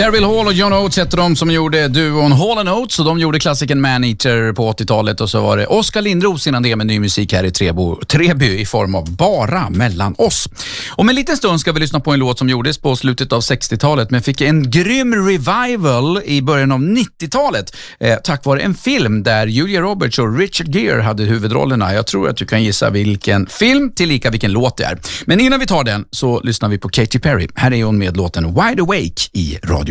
Daryl Hall och John Oates heter de som gjorde duon Hall & Oates, och de gjorde klassiken Man Eater på 80-talet, och så var det Oskar Lindros innan det med ny musik här i Treby i form av Bara mellan oss. Om en liten stund ska vi lyssna på en låt som gjordes på slutet av 60-talet men fick en grym revival i början av 90-talet tack vare en film där Julia Roberts och Richard Gere hade huvudrollerna. Jag tror att du kan gissa vilken film tillika vilken låt det är. Men innan vi tar den så lyssnar vi på Katy Perry. Här är hon med låten Wide Awake i Radio